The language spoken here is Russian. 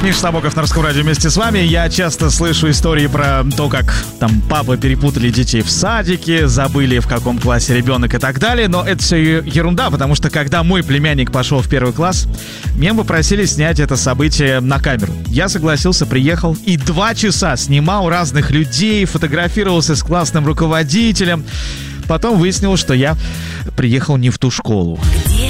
Миша Сабоков на Русском радио вместе с вами. Я часто слышу истории про то, как там папы перепутали детей в садике, забыли, в каком классе ребенок и так далее. Но это все ерунда, потому что когда мой племянник пошел в 1 класс, меня попросили снять это событие на камеру. Я согласился, приехал и 2 часа снимал разных людей, фотографировался с классным руководителем. Потом выяснилось, что я приехал не в ту школу.